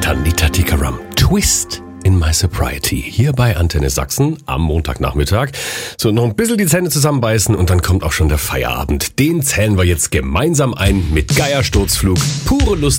Tanita Tikaram, Twist in My Sobriety. Hier bei Antenne Sachsen am Montagnachmittag. So, noch ein bisschen die Zähne zusammenbeißen und dann kommt auch schon der Feierabend. Den zählen wir jetzt gemeinsam ein mit Geiersturzflug. Pure Lust